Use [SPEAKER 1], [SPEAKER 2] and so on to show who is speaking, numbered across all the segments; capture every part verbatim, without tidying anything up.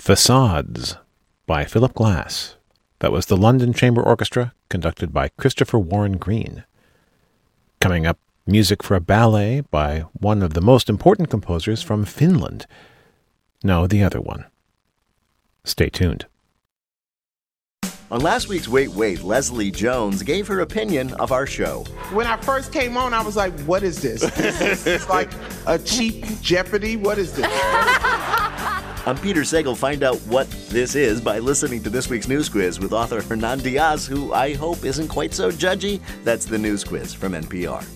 [SPEAKER 1] Facades by Philip Glass. That was the London Chamber Orchestra, conducted by Christopher Warren Green. Coming up, music for a ballet by one of the most important composers from Finland. No, the other one. Stay tuned.
[SPEAKER 2] On last week's Wait, Wait, Leslie Jones gave her opinion of our show.
[SPEAKER 3] When I first came on, I was like, what is this? This is like a cheap Jeopardy? What is this?
[SPEAKER 2] I'm Peter Sagal. Find out what this is by listening to this week's News Quiz with author Hernan Diaz, who I hope isn't quite so judgy. That's the News Quiz from N P R.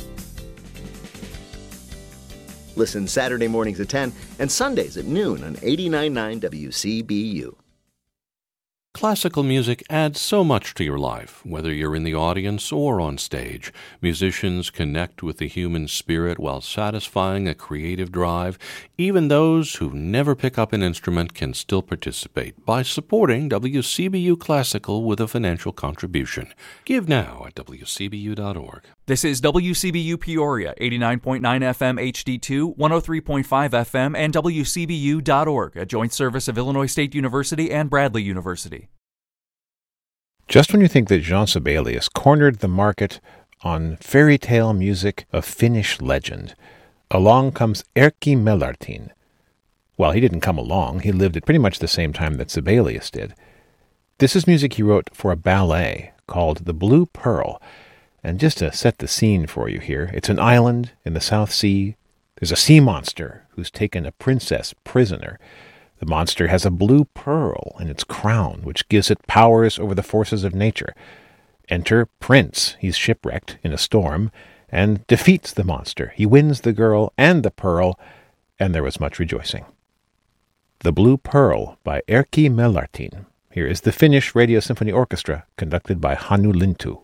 [SPEAKER 2] Listen Saturday mornings at ten and Sundays at noon on eighty-nine point nine W C B U.
[SPEAKER 4] Classical music adds so much to your life, whether you're in the audience or on stage. Musicians connect with the human spirit while satisfying a creative drive. Even those who never pick up an instrument can still participate by supporting W C B U Classical with a financial contribution. Give now at W C B U dot org.
[SPEAKER 5] This is W C B U Peoria, eighty-nine point nine F M H D two, one oh three point five F M, and W C B U dot org, a joint service of Illinois State University and Bradley University.
[SPEAKER 1] Just when you think that Jean Sibelius cornered the market on fairy tale music of Finnish legend, along comes Erkki Melartin. Well, he didn't come along. He lived at pretty much the same time that Sibelius did. This is music he wrote for a ballet called The Blue Pearl. And just to set the scene for you here, it's an island in the South Sea. There's a sea monster who's taken a princess prisoner. The monster has a blue pearl in its crown, which gives it powers over the forces of nature. Enter Prince. He's shipwrecked in a storm and defeats the monster. He wins the girl and the pearl, and there was much rejoicing. The Blue Pearl by Erkki Melartin. Here is the Finnish Radio Symphony Orchestra, conducted by Hannu Lintu.